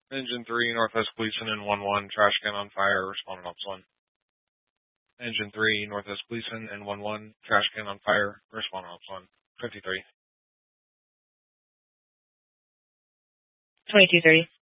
Engine 3, Northwest Gleason and 1-1, trash can on fire, responding ops 1. Engine 3, Northwest Gleason and 1-1, trash can on fire, responding ops 1. 53. 2230.